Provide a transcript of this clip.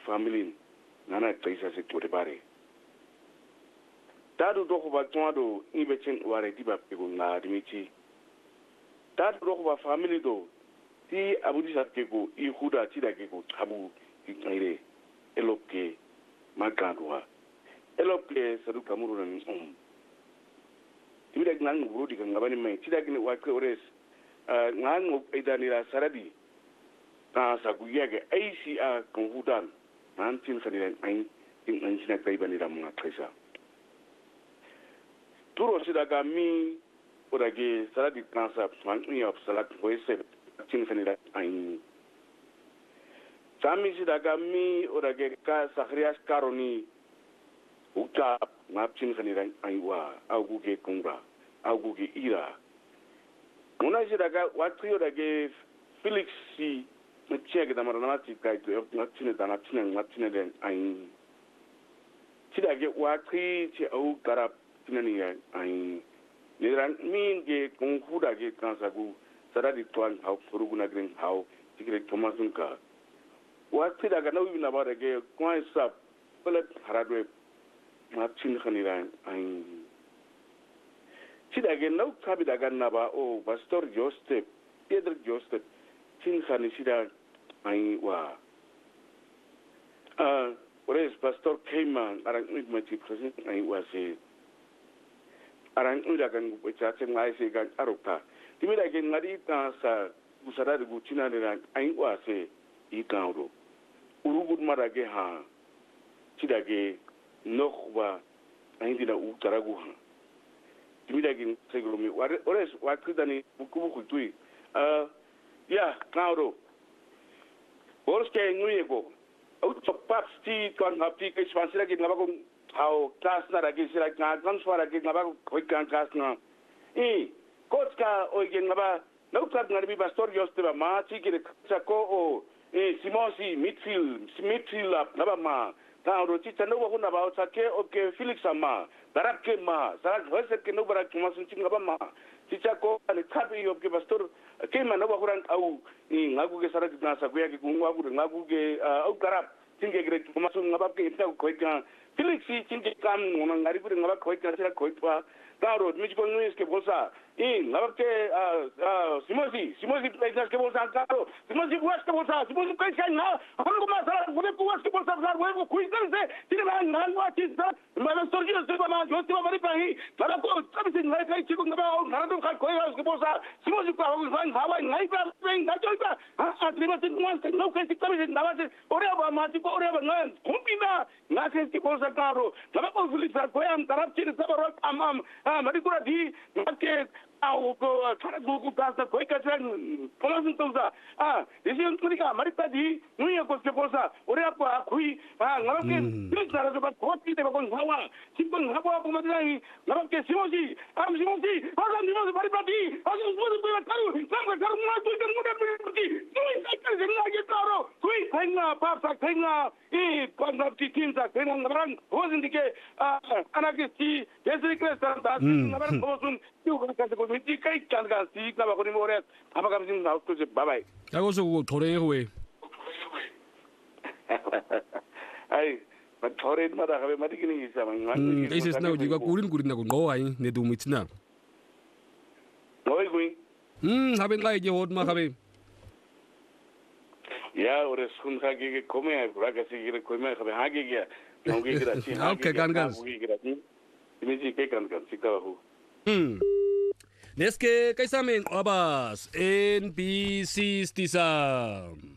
family nana kaisa se tore bare tadu do ko ba tondo ibe chen ware diba pe go na dimiti tadu do ko ba family do ti abudi sa ke go I huda ti da ke go tabu ire elopke magandwa elopke sadu kamuru na tibida ngang nguru di ngabani mai tida kini wa ke ores ngang idanira saradi ta saguyage ACA konhudan nantin saniren ain tin anjina kaibani ramna kaisa turo sida mi odage saradi kansa man of salat voice tin saniren ain sami sida mi odage ka sakhrias karoni ukta ngapchin saniren aiwa auguge kongra auguge ira muna daga watrio dage Felix si mchege da maranati kai to ngapchin da ngapchin den ai tidage watri ti au garab tinani ai niran minge konku dage kansagu saradi twan hau furuguna green hau tigre tomasunka watri daga nawi na ba dage kwai sap pelet haradwe ngapchin khaniran ai tidage nau kabi daga naba o pastor Joseph Pedro Joseph tin khani sida ai wa ores pastor Kayman arang mati president ai wa se arang daga nguchache ngai se ga aruka timida ge ngadi ta sa usara de gutina de ai wa se I kauro urugud marage ha tidage nokhwa aindi na utaragu ha timida gin segromi ores wakidani bukubu tui ya kauro borske nguyego out of paps ti kon happy ke spansira gin ngabago how class na ragi sira kan swara gin ngabago koikan class na kotka o gin ngaba no klab ngari pastor Joseph ma ti gire sako o Simosi midfield ngaba ma Kauro chicha no wakuna ba otake oke Felix ama darake ma sarak hoise ke no barak masun chinga ba ma chicha ko ani tabi oke pastor ke ma no wakuran au ngagu ke sarak na sa kuya ke ngagu ke au karap tinge gre masun ngaba ke ita ko ka Felix tinge kam ngari bu ngaba ko ka sira ko pa Kauro mi ko nuis ke bosa ngaba ke Simosi please ke bosa Kauro Simosi was ke bosa Simosi kai sai na hango ma sara ko was ke bosa sar wo kuis se tiene ngan wa tisa ma storgi se ba ma yo se ba mari pahi para ko sabi se ngai kai chiku ngaba ngara dum khai koi ke bosa Simosi ko ngai hawa ngai pa ngai choi pa a triba se nuan se no kai se sabi se nawa se ore ba ma ti ko ore ba ngan kumbina na se ke bosa Kauro na ko Felix ko am tarap chi se ba ro am mari kura di ke au ko thara gu gasa koi ka tran polasun tosa desi untunika mari tadi nuya ko ke bosa ore apa kui ngaloke please na so ba koti de ko hawa simpon hawa ko madai ngaloke Simosi hala Simosi mari tadi asu Simosi ko taru samga taru ma tu kan muda mati tui sakal jenga ge taro kui thainga pap sak thainga pangap ti tinsa thainga ngaran hozin dike anake ti desri kresta ta ngaran bosun tiu ka ko miti kai kan ka si ka ba ko ni more apa kam sing na ko je bye bye ako so ko thore howe ai ma thore ma da ka ma di kini sa man ese na ujiga kurin na ko ngoi ne du mitna ngoi kui haben kai je hot ma kabe ya ore sun ka ge kome ai pura ka si ge kome kabe ha ge ge ngi gira si okay kan ini ji ke kan sika hu Neske kaisamen abas NBC stisam